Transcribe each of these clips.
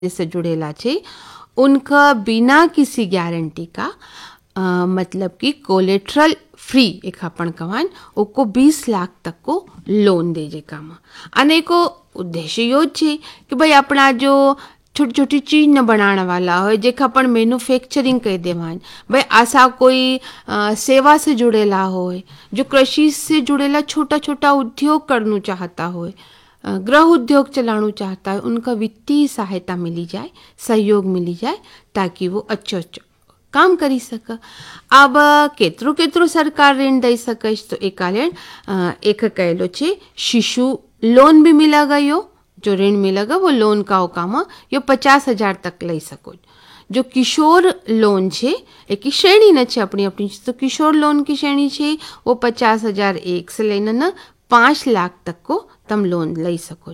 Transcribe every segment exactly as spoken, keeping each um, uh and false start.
से जुड़ेला छे उनका बिना किसी गारंटी का अ, मतलब कि कोलेट्रल फ्री एक अपन कवान ओको बीस लाख तक को लोन दे जे काम अने को उद्देश्य यो छे कि भाई अपना जो छोटी छोटी चीज न बनाने वाला हो जेका अपन मैन्युफैक्चरिंग कह देवान भाई ऐसा कोई अ, सेवा से जुड़ेला हो जो कृषि से जुड़ेला छोटा छोटा उद्योग करना चाहता हो गृह उद्योग चलाना चाहता है उनका वित्तीय सहायता मिली जाए सहयोग मिली जाए ताकि वो अच्छो अच्छो काम करी सके। अब केतरो केतरो सरकार ऋण दई सके तो एक एक कहलो छे शिशु लोन भी मिलेगा यो जो ऋण मिलेगा वो लोन का काम यो पचास हजार तक लई सको। जो किशोर लोन छे एक श्रेणी न छे अपनी अपनी तो किशोर लोन की श्रेणी छे वो पचास हजार एक से लेना न पाँच लाख तक को तम लोन लई सको।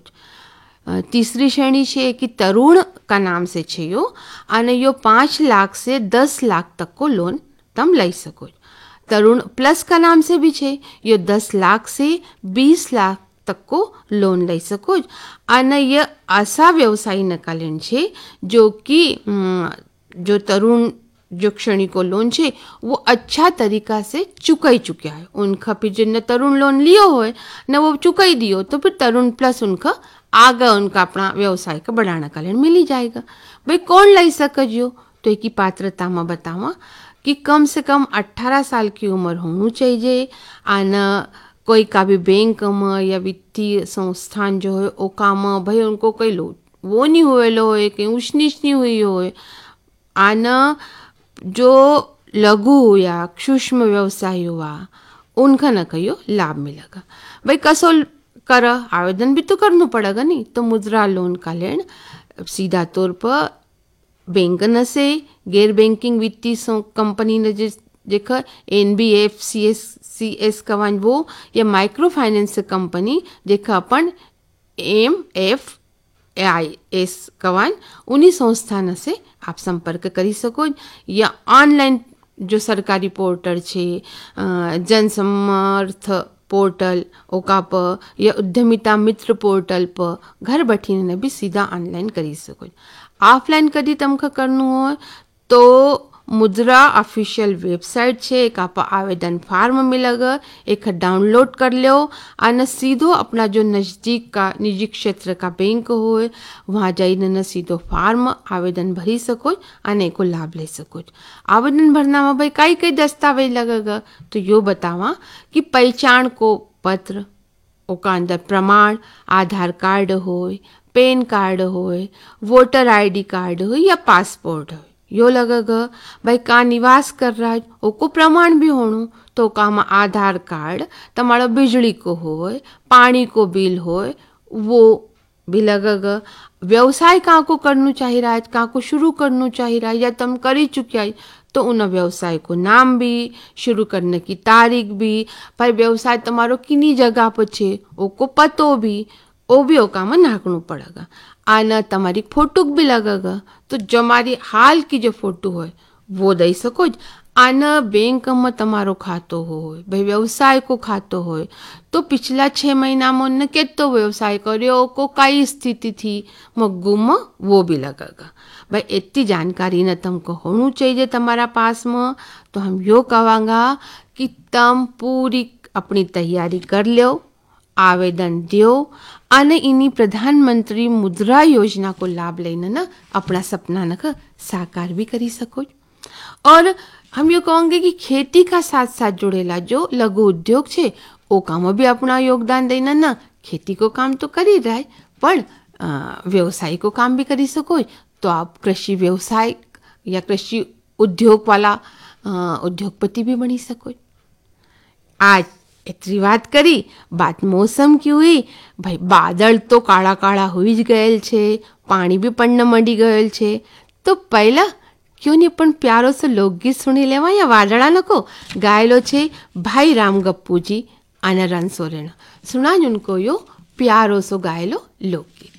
तीसरी श्रेणी छे कि तरुण का नाम से छे यो अने यो पाँच लाख से दस लाख तक को लोन तम लई सको। तरुण प्लस का नाम से भी छे यो दस लाख से बीस लाख तक को लोन लई सको। अने ये ऐसा व्यवसाय नकालन छे जो कि जो तरुण जो श्रेणी को लोन छे वो अच्छा तरीका से चुकाई चुका है उनका फिर जिनने तरुण लोन लियो हो न वो चुकाई दियो तो फिर तरुण प्लस उनका आगे उनका अपना व्यवसाय का बढ़ाना का मिल ही जाएगा। भाई कौन लाई सके जो तो एक ही पात्रता में बतावा कि कम से कम अट्ठारह साल की उम्र होनी चाहिए आना कोई का भी बैंक में या वित्तीय संस्थान जो है वो काम भाई उनको कोई लो वो नहीं हुए लो है कहीं ऊंच नीच नहीं हुई हो आना जो लघु या सूक्ष्म व्यवसाय हुआ उनका न कहियो लाभ मिलेगा। भाई कसो कर आवेदन भी तो करना पड़ेगा नहीं तो मुद्रा लोन का लेन सीधा तौर पर बैंक न से गैर बैंकिंग वित्तीय कंपनी ने जिस जेकर N B F C S C S कवान वो या माइक्रो फाइनेंस कंपनी जेका अपन एम एफ आई एस कवान उन्हीं संस्थान से आप संपर्क करी सको या ऑनलाइन जो सरकारी पोर्टल छे जनसमर्थ पोर्टल ओका पर या उद्यमिता मित्र पोर्टल पर घर बैठीने भी सीधा ऑनलाइन करी सको। ऑफलाइन कदी तमका करनु हो तो मुद्रा ऑफिशियल वेबसाइट छे एक आप आवेदन फार्म मिलेगा एक डाउनलोड कर लो और सीधो अपना जो नज़दीक का निजी क्षेत्र का बैंक हो वहाँ जाइए न सीधो फार्म आवेदन भरी सको आने को लाभ ले सको। आवेदन भरना में भाई कई कई दस्तावेज लगेगा तो यो बतावा कि पहचान को पत्र ओका अंदर प्रमाण आधार कार्ड हो पैन कार्ड हो वोटर आईडी कार्ड हो या पासपोर्ट हो यो लगेगा। भाई का निवास कर रहा है ओको प्रमाण भी होणु तो का में आधार कार्ड तमारा बिजली को हो पानी को बिल हो वो भी लगेगा। व्यवसाय कहाँ को करना चाह रहा है कहाँ को शुरू करना चाह रहा है या तुम कर ही चुके है तो उन व्यवसाय को नाम भी शुरू करने की तारीख भी भाई व्यवसाय तुम्हारो किनी जगह पर छे ओको पतो भी ओ भी ओका में नाखना पड़ेगा। आना तुम्हारी फोटो भी लगेगा तो जो हमारी हाल की जो फोटो है वो दे सको। आना बैंक में तुम्हारो खातो हो भाई व्यवसाय को खातो हो तो पिछला छः महीना में उन्हें केतो व्यवसाय करो को कई स्थिति थी मग्गू में वो भी लगेगा। भाई इतनी जानकारी न तुमको होनी चाहिए तुम्हारा पास में तो हम यो कहांगा कि तुम पूरी अपनी तैयारी कर लो आवेदन दियो अने इन्हीं प्रधानमंत्री मुद्रा योजना को लाभ लेना ना अपना सपना न साकार भी करी सको। और हम ये कहेंगे कि खेती का साथ साथ जुड़ेला जो लघु उद्योग छे ओ काम भी अपना योगदान देना ना खेती को काम तो कर ही रहा है पर व्यवसाय को काम भी करी सको तो आप कृषि व्यवसाय या कृषि उद्योग वाला उद्योगपति भी बनी सको। आज इतनी बात करी बात मौसम की हुई भाई बादल तो काला काला हुई ज गए छे पानी भी पड़ने मड़ी गए छे तो पहला क्यों नहीं अपन प्यारो से लोकगीत सुनी लेवा या वादड़ा नको गायलो छे भाई राम गप्पू जी आना रन सोरेना सुना उनको यो प्यारो सो गायलो लोकगीत।